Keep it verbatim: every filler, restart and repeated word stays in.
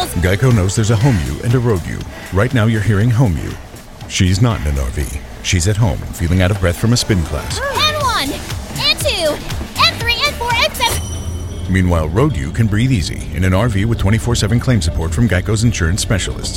miles. Geico knows there's a home you and a road you. Right now you're hearing home you. She's not in an R V. She's at home, feeling out of breath from a spin class. And one, and two, and three, and four, and seven. Meanwhile, road you can breathe easy in an R V with twenty-four seven claim support from Geico's insurance specialists.